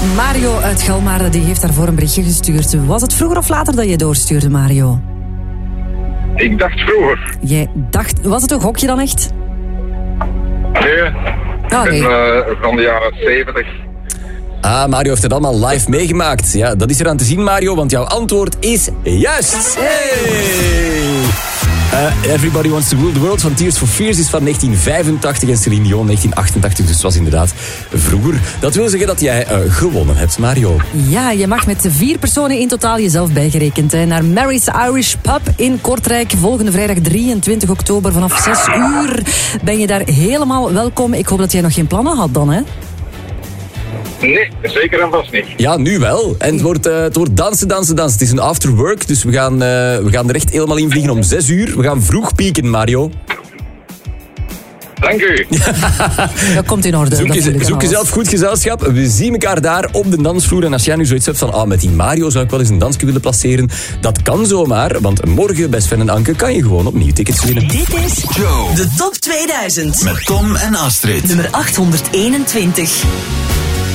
Mario uit Galmaren die heeft daarvoor een berichtje gestuurd. Was het vroeger of later dat je doorstuurde, Mario? Ik dacht vroeger. Jij dacht... Was het een gokje dan echt? Nee. Oh, nee. Ik ben van de jaren 70. Ah, Mario heeft het allemaal live meegemaakt. Ja, dat is eraan te zien, Mario, want jouw antwoord is juist. Hey! Everybody Wants to Rule the World van Tears for Fears is van 1985 en Celine Dion 1988, dus het was inderdaad vroeger. Dat wil zeggen dat jij gewonnen hebt, Mario. Ja, je mag met 4 personen in totaal jezelf bijgerekend. Hè, naar Mary's Irish Pub in Kortrijk. Volgende vrijdag 23 oktober vanaf 6 uur ben je daar helemaal welkom. Ik hoop dat jij nog geen plannen had dan, hè? Nee, zeker en vast niet. Ja, nu wel. En het wordt dansen. Het is een afterwork, dus we gaan er echt helemaal in vliegen om 6 uur. We gaan vroeg pieken, Mario. Dank u. Dat komt in orde. Zoek jezelf goed gezelschap. We zien elkaar daar op de dansvloer. En als jij nu zoiets hebt van, met die Mario zou ik wel eens een dansje willen placeren. Dat kan zomaar, want morgen bij Sven en Anke kan je gewoon opnieuw tickets winnen. Dit is Joe. de Top 2000. Met Tom en Astrid. Nummer 821.